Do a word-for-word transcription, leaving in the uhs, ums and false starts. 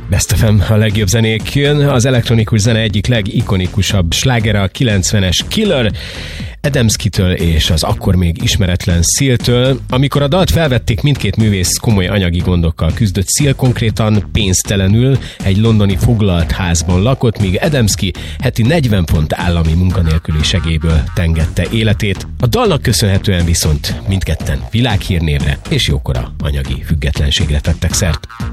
Best ef em, a legjobb zenék jön. Az elektronikus zene egyik legikonikusabb slágere a kilencvenes Killer, Adamski-től és az akkor még ismeretlen Seal-től. Amikor a dalt felvették, mindkét művész komoly anyagi gondokkal küzdött. Seal konkrétan pénztelenül egy londoni foglalt házban lakott, míg Adamski heti negyven font állami munkanélküli segélyből tengette életét. A dalnak köszönhetően viszont mindketten világhírnévre és jókora anyagi függetlenségre tettek szert.